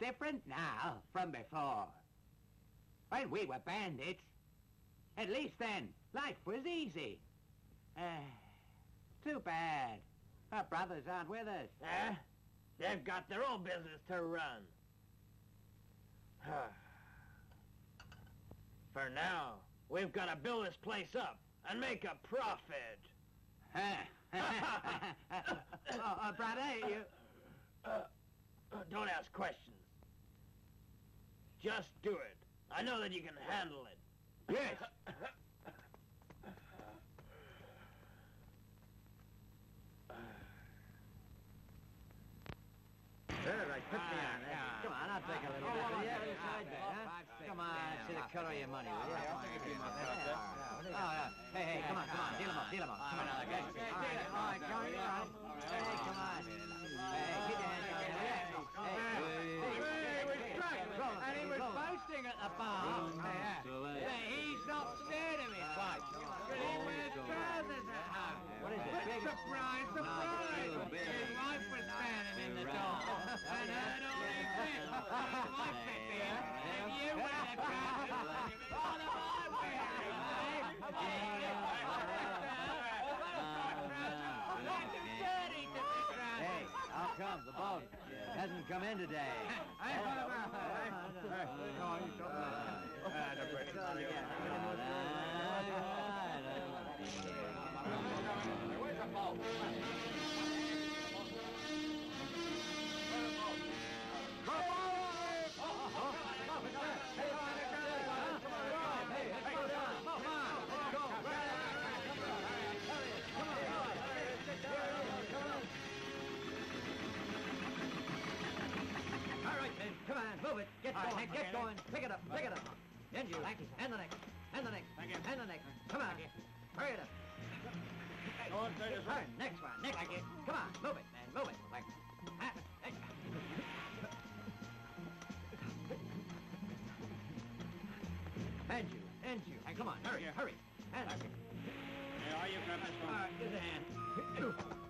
different now from before. When we were bandits, at least then, life was easy. Too bad. Our brothers aren't with us. They've got their own business to run. For now, we've got to build this place up and make a profit. Brother, you... Don't ask questions. Just do it. I know that you can handle it. Yes. All right, put me on. Come on, I'll take a little bit. Yeah, inside there, huh? Come on, see the color of your money, will you? Hey, come on, deal him up. Come on, okay? All right, come on. Hey, come on. Hey, keep your hands down there. Hey, we struck, and he was boasting at the bar. He's not scared of me, quite. He wears trousers at home. What is it? Surprise! His wife was standing in the door and heard all he said. His wife said to him, if you wear the trousers, what am I wearing, Hey, how come? The boat hasn't come in today. Where's the boat? All right, men, come on, move it. Get going. Pick it up. And you, and the next, and the next, and the next. Come on, hurry it up. Next one. Come on, move it, man, move it. And you. Come on, hurry. And Here, are you, Professor? give us a hand.